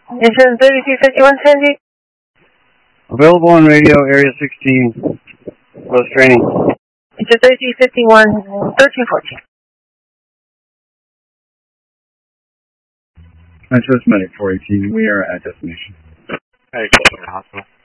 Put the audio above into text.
Engine 3251 Sandy. Available on radio, Area 16. Close training. Engine 3251 1314. Manchester Medic 418. We are at destination. Hey, close to the hospital.